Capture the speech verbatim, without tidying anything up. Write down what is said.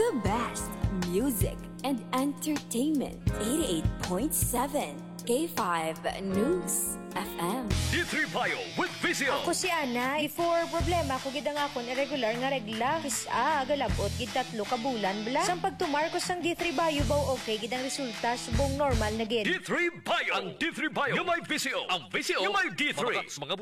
The best music and entertainment. eighty-eight point seven K five News F M. D three Bio with Visio. Ako si Ana. Before problema ko gid nga akon irregular nga regla. Kisa galabot gid tatlo ka bulan bla. Sang pagtumar ko sang D three Bio baw okay gid ang resulta subong normal na gid. D three Bio. Ang D three Bio. Yung may Visio. Ang Visio. Yung may D three. Mga